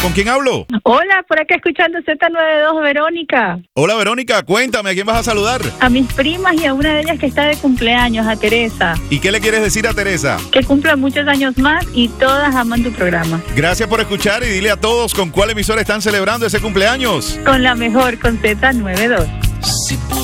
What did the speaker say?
¿con quién hablo? Hola, por acá escuchando Z92, Verónica. Hola, Verónica, cuéntame, ¿a quién vas a saludar? A mis primas y a una de ellas que está de cumpleaños, a Teresa. ¿Y qué le quieres decir a Teresa? Que cumpla muchos años más y todas aman tu programa. Gracias por escuchar y dile a todos con cuál emisora están celebrando ese cumpleaños. Con la mejor, con Z92. Si